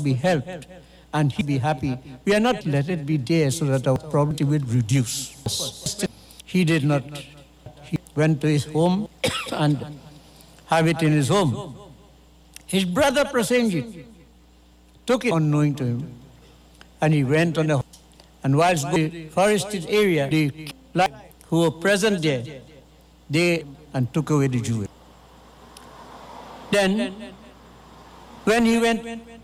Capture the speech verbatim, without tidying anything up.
be helped and he'd be happy. We are not let it be there so that our poverty will reduce. He did not. He went to his home and have it in his home. His brother Prasenjit took it unknowing to him, and he went on a and whilst going to the forested area, the who were present there, they and took away the jewel. Then, when he went